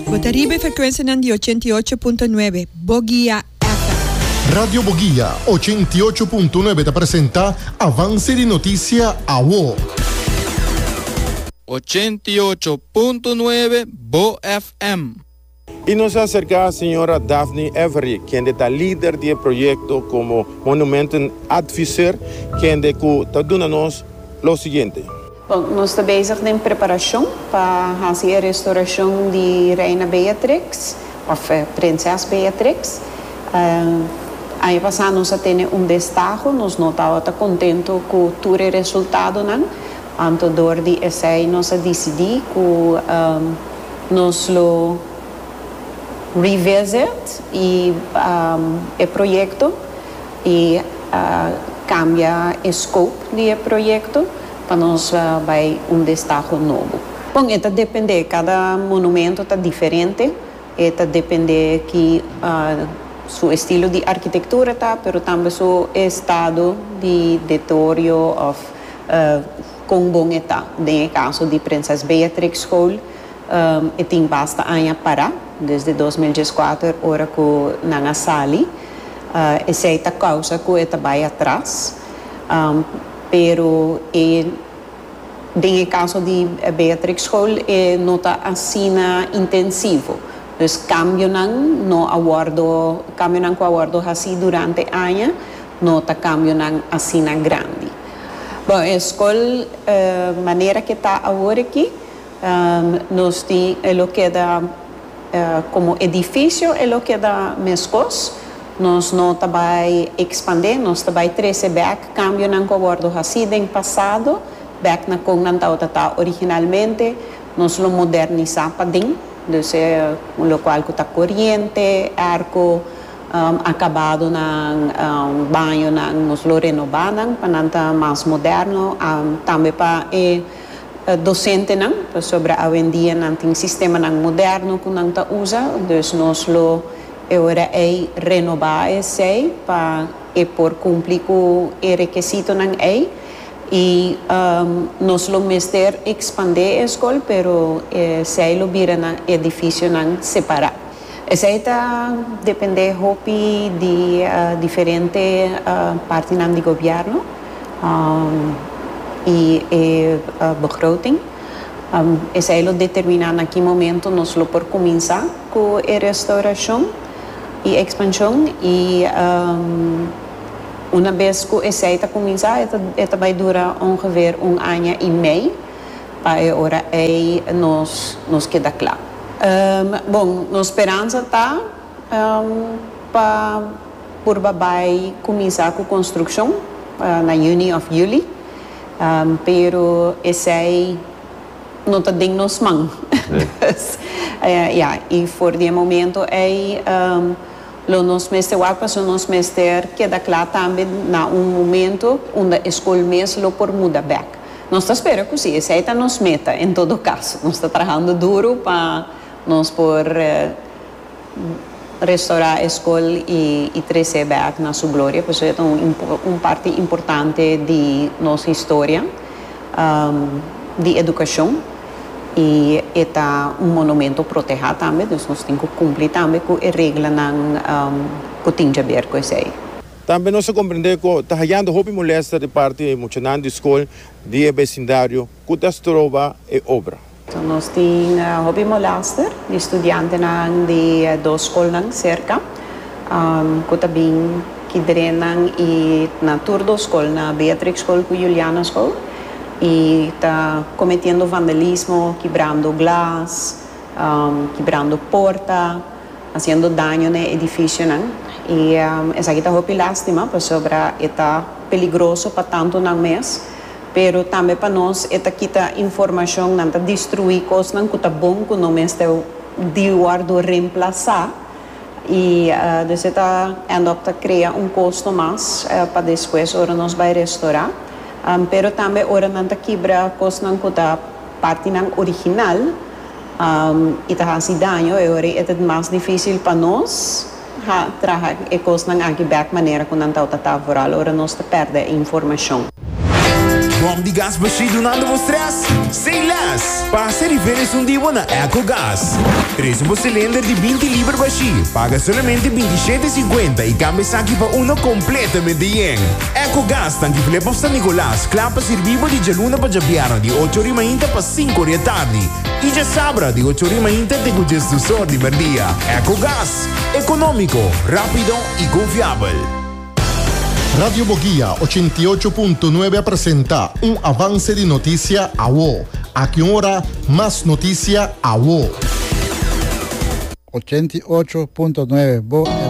Botaribe frequenza di 88.9, Bogia FM. Radio Bogia 88.9 te presenta Avance di Notizia a UO. 88.9 Bo FM. Y nos acerca a señora Daphne Avery, quien es líder del proyecto como Monumento Advisor, quien está dando-nos lo siguiente. Bom, nós estamos bezig em preparação para fazer a restauração de Reina Beatrix, ou Princesa Beatrix. Aí passado nós temos destaque, nós não estamos contentes com todo o resultado, não. Anto door die essay nós decidimos que nós lo revisit e o projeto e cambia o scope do projeto para nós vai destaque novo. Bom, isso depende, cada monumento está diferente, isso depende que seu estilo de arquitetura está, mas também seu estado de deterioro ou com bom está. No caso de Princesa Beatrix School, tem bastante anos para, desde 2014, hora que não sali, essa é a causa que está vai atrás. Pero no caso de Beatrix School não está assim intensivo. Então, cambio não aguardo assim durante anos, não está cambio assim grande. Bom, a escola, maneira que está agora aqui, nós temos o que dá como edifício, o que dá mescos. Nós não vai expandir, nós vai trazer back, cambio não acordo assim do passado, back na com não tá originalmente, nós lo modernizar para dentro, então o qual que tá corrente, arco, acabado na banho, nós lo renovar para não tá mais moderno, também para docente não, sobre a vendia não tem sistema não moderno que não tá usa, então nós lo agora é renovar esse para por cumprir com o requisito não é e nós lo mestre expandir a escola, pero se lo vira na edifício não separar. Essa está depende de diferente parte do governo e begroting. Essa lo determina na que momento nós lo por começar com a restauração e expansão e uma vez que essa está começar, esta vai durar ongeveer ano e meio para agora nos queda claro. Bom, a esperança está para por vai começar com a construção na junho of julho, pero essa não está dentro nos mãos. E por de momento nos mestre nos mestre queda claro também na momento onde a escola mesmo por muda back. Nós esperamos que sim, essa é a nossa meta em todo caso. Nós estamos trabalhando duro para nós por restaurar a escola e trazer back na sua glória, porque é parte importante de nossa história de educação. E é monumento protegido também, então nós temos que cumprir também com a regra que tem a ver com isso aí. Também nós compreendemos que está havendo hobby molesta de parte da escola de vecindário que está trova e obra. Então nós temos hobby molesta de estudantes de duas escolas cerca, que também que drenam e na tour da escola, na Beatrix School e Juliana School. E está cometendo vandalismo, quebrando glas, quebrando porta, fazendo dano no edifício. E essa aqui está muito lástima, porque está perigoso para tanto no mês, mas também para nós, esta aqui está informação, não está destruir coisas, que está bom, que não está de guardo reemplazar. E você está indo a criar custo mais para depois, ora nós vai restaurar. Pero também ora não quebra coisa não que parte não original e está fazendo dano e ora é mais difícil para nós trabalhar coisa não aqui back maneira que não está favorável ora nós perde informação. Bom de gas baixi donando vostras? Sei las! Passa riferes un divo na EcoGas. Traz um cilindro de 20 libras baixi. Paga solamente 27,50 e cambia aqui para uno completamente bien. EcoGas, tanque Filipe San Nicolás. Clapa servivo di Geluna para Jabiano di 8h30 para 5h tarde. E já sabra de 8h30 tem o gestor de merdia. EcoGas, econômico, rápido e confiável. Radio Boguía 88.9 presenta un avance de noticia a vos. A qué hora más noticia a vos. 88.9 Bo